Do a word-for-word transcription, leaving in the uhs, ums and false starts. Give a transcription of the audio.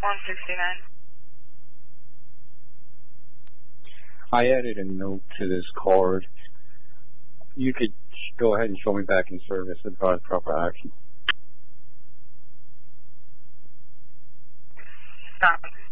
one sixty-nine. I added a note to this card. You could go ahead and show me back in service, advise proper action. Stop.